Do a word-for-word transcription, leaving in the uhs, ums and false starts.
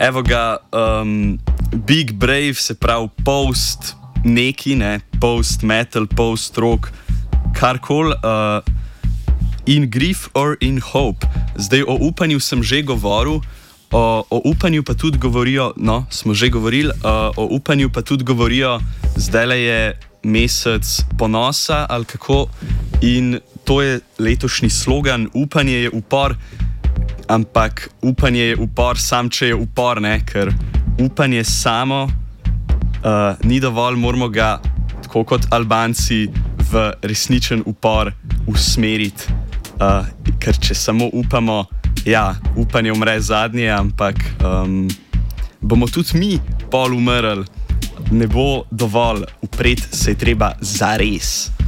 evo ga, um, Big Brave, se pravi post neki, ne, post metal, post rock, karkoli, uh, in grief or in hope. Zdaj o upanju sem že govoril, o, o upanju pa tudi govorijo, no, smo že govorili, uh, o upanju pa tudi govorijo, zdajle je mesec ponosa ali kako, in to je letošnji slogan, upanje je upor, ampak upanje je upor sam, če je upor, ne, ker upanje samo uh, ni dovolj, moramo ga, tako kot Albanci, v resničen upor usmeriti, uh, ker če samo upamo, ja, upanje umre zadnje, ampak um, bomo tudi mi pol umrli, ne bo dovolj, upreti se je treba zares.